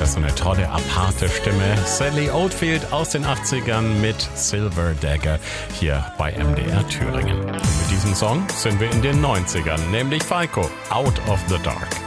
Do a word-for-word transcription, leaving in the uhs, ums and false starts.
das so eine tolle, aparte Stimme. Sally Oldfield aus den achtzigern mit Silver Dagger hier bei M D R Thüringen. Und mit diesem Song sind wir in den neunzigern, nämlich Falco, Out of the Dark.